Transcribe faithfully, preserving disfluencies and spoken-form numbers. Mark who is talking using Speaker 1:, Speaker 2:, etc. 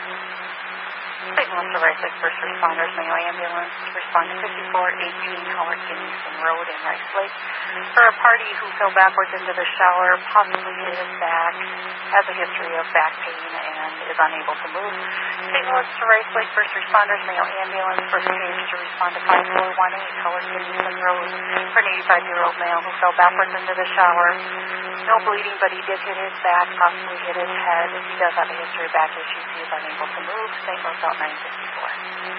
Speaker 1: Saint Louis to Rice Lake First Responders Mayo Ambulance respond to fifty-four eighteen Howard Kinnison Road in Rice Lake for a party who fell backwards into the shower, possibly hit his back, has a history of back pain, and is unable to move. Saint Louis to Rice Lake First Responders Mayo Ambulance first page to respond to five four one eight Howard Kinnison Road for an eighty-five-year-old male who fell backwards into the shower. No bleeding, but he did hit his back, possibly hit his head. He does have a history of back issues. He is unable to move. Saint Louis out nine fifty-four.